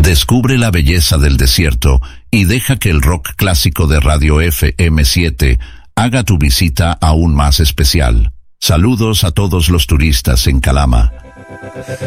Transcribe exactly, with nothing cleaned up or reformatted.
Descubre la belleza del desierto y deja que el rock clásico de Radio F M siete haga tu visita aún más especial. Saludos a todos los turistas en Calama.